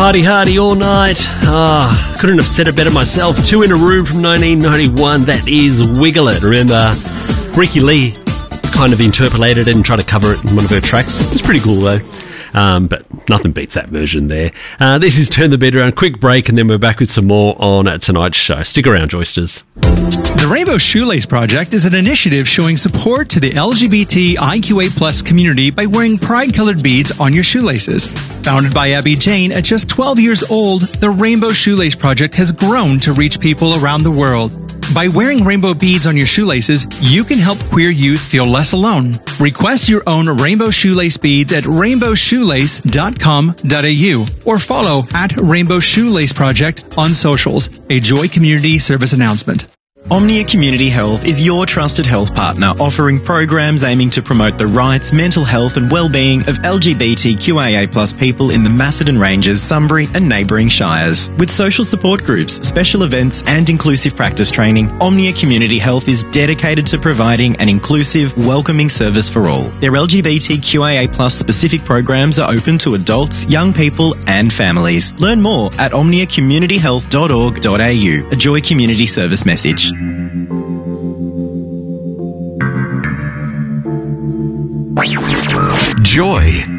Hardy all night. Couldn't have said it better myself. Two in a Room from 1991. That is Wiggle It. Remember, Ricky Lee kind of interpolated it and tried to cover it in one of her tracks. It's pretty cool though. But nothing beats that version there. This is Turn the Beat Around. Quick break and then we're back with some more on tonight's show. Stick around, Joysters. The Rainbow Shoelace Project is an initiative showing support to the LGBTIQA+ community by wearing pride-colored beads on your shoelaces. Founded by Abby Jane at just 12 years old, the Rainbow Shoelace Project has grown to reach people around the world. By wearing rainbow beads on your shoelaces, you can help queer youth feel less alone. Request your own rainbow shoelace beads at rainbowshoelace.com.au or follow at Rainbow Shoelace Project on socials. A Joy Community Service announcement. Omnia Community Health is your trusted health partner, offering programs aiming to promote the rights, mental health and well-being of LGBTQIA+ people in the Macedon Ranges, Sunbury and neighbouring shires. With social support groups, special events and inclusive practice training, Omnia Community Health is dedicated to providing an inclusive, welcoming service for all. Their LGBTQIA+ specific programs are open to adults, young people and families. Learn more at omniacommunityhealth.org.au. A Joy Community Service message. Joy